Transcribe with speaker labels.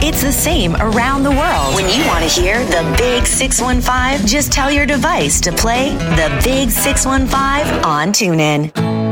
Speaker 1: It's the same around the world. When you want to hear the Big 615, just tell your device to play the Big 615 on TuneIn.